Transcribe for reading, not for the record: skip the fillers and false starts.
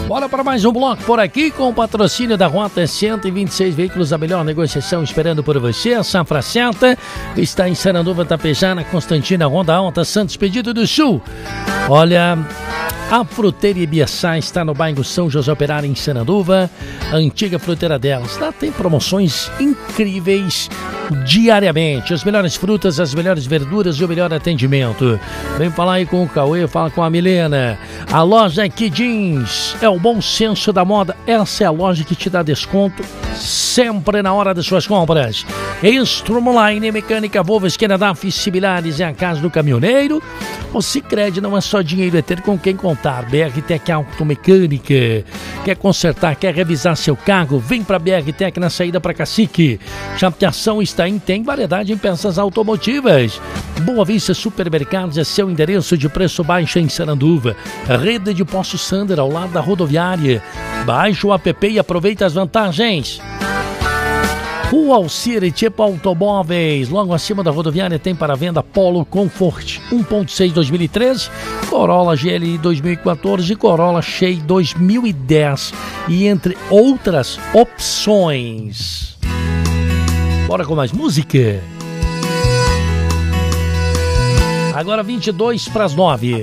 Bora para mais um bloco por aqui com o patrocínio da Rota 126 Veículos, a melhor negociação esperando por você. A Safra Certa está em Sananduva, Tapejara, Constantina, Ronda Alta, Santos, Pedido do Sul. Olha, a Fruteira Ibiaçá está no bairro São José Operário, em Sananduva, a antiga fruteira delas. Lá tem promoções incríveis diariamente, as melhores frutas, as melhores verduras e o melhor atendimento. Vem falar aí com o Cauê, fala com a Milena. A loja Kid Jeans é o bom senso da moda. Essa é a loja que te dá desconto sempre na hora das suas compras. Instrumoline, Mecânica Volvo, esquina da FIS, similares é a casa do caminhoneiro. O Sicredi não é só dinheiro, é ter com quem contar. BRTEC Automecânica. Quer consertar, quer revisar seu carro? Vem para BRTEC na saída para Cacique. Chapeação está em, tem variedade em peças automotivas. Boa Vista Supermercados é seu endereço de preço baixo em Sananduva. Rede de Poço Sander, ao lado da rodoviária. Baixe o app e aproveita as vantagens. Rua Alcire, tipo automóveis, logo acima da rodoviária tem para venda Polo Comfort 1.6 2013, Corolla GLI 2014 e Corolla Shea 2010 e entre outras opções. Bora com mais música? Agora 22 para as 9.